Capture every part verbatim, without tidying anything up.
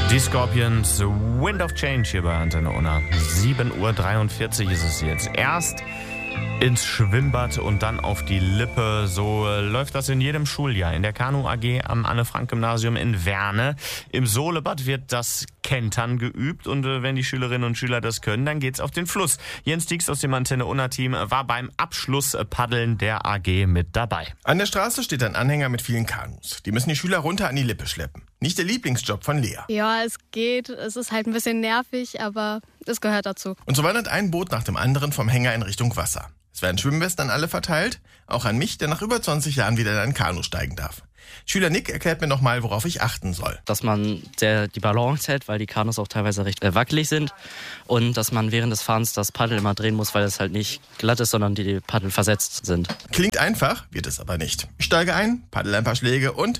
Die Scorpions, Wind of Change hier bei Antenne Unna. sieben Uhr dreiundvierzig ist es jetzt. Erst ins Schwimmbad und dann auf die Lippe. So äh, läuft das in jedem Schuljahr. In der Kanu A G am Anne-Frank-Gymnasium in Werne. Im Solebad wird das Kentern geübt und äh, wenn die Schülerinnen und Schüler das können, dann geht's auf den Fluss. Jens Dieks aus dem Antenne Unna-Team war beim Abschlusspaddeln der A G mit dabei. An der Straße steht ein Anhänger mit vielen Kanus. Die müssen die Schüler runter an die Lippe schleppen. Nicht der Lieblingsjob von Lea. Ja, es geht. Es ist halt ein bisschen nervig, aber es gehört dazu. Und so wandert ein Boot nach dem anderen vom Hänger in Richtung Wasser. Es werden Schwimmwesten an alle verteilt, auch an mich, der nach über zwanzig Jahren wieder in ein Kanu steigen darf. Schüler Nick erklärt mir nochmal, worauf ich achten soll. Dass man der, die Balance hält, weil die Kanus auch teilweise recht äh, wackelig sind. Und dass man während des Fahrens das Paddel immer drehen muss, weil es halt nicht glatt ist, sondern die Paddel versetzt sind. Klingt einfach, wird es aber nicht. Ich steige ein, paddel ein paar Schläge und...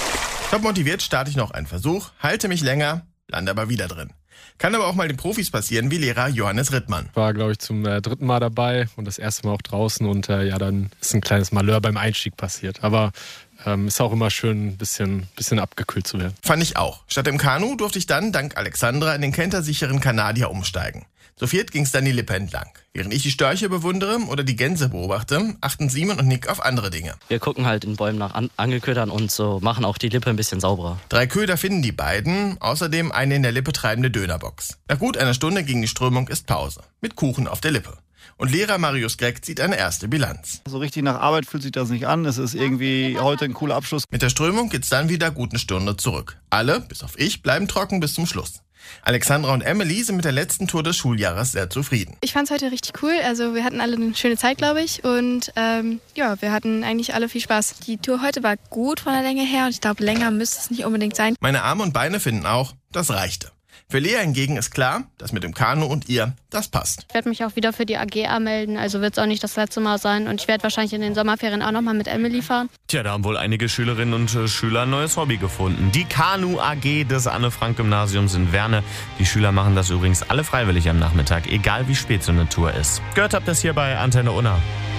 Top motiviert starte ich noch einen Versuch, halte mich länger, lande aber wieder drin. Kann aber auch mal den Profis passieren, wie Lehrer Johannes Rittmann. War, glaube ich, zum äh, dritten Mal dabei und das erste Mal auch draußen. Und äh, ja, dann ist ein kleines Malheur beim Einstieg passiert. Aber ähm, ist auch immer schön, ein bisschen, bisschen abgekühlt zu werden. Fand ich auch. Statt im Kanu durfte ich dann, dank Alexandra, in den kentersicheren Kanadier umsteigen. Zu viert ging es dann die Lippe entlang. Während ich die Störche bewundere oder die Gänse beobachte, achten Simon und Nick auf andere Dinge. Wir gucken halt in Bäumen nach An- Angelködern und so machen auch die Lippe ein bisschen sauberer. Drei Köder finden die beiden, außerdem eine in der Lippe treibende Dönerbox. Nach gut einer Stunde gegen die Strömung ist Pause. Mit Kuchen auf der Lippe. Und Lehrer Marius Gregg zieht eine erste Bilanz. So richtig nach Arbeit fühlt sich das nicht an. Es ist irgendwie heute ein cooler Abschluss. Mit der Strömung geht's dann wieder gut eine Stunde zurück. Alle, bis auf ich, bleiben trocken bis zum Schluss. Alexandra und Emily sind mit der letzten Tour des Schuljahres sehr zufrieden. Ich fand es heute richtig cool. Also wir hatten alle eine schöne Zeit, glaube ich. Und ähm, ja, wir hatten eigentlich alle viel Spaß. Die Tour heute war gut von der Länge her. Und ich glaube, länger müsste es nicht unbedingt sein. Meine Arme und Beine finden auch, das reichte. Für Lea hingegen ist klar, dass mit dem Kanu und ihr, das passt. Ich werde mich auch wieder für die A G anmelden, also wird es auch nicht das letzte Mal sein. Und ich werde wahrscheinlich in den Sommerferien auch nochmal mit Emily fahren. Tja, da haben wohl einige Schülerinnen und äh, Schüler ein neues Hobby gefunden. Die Kanu A G des Anne-Frank-Gymnasiums in Werne. Die Schüler machen das übrigens alle freiwillig am Nachmittag, egal wie spät so eine Tour ist. Gehört habt ihr das hier bei Antenne Unna.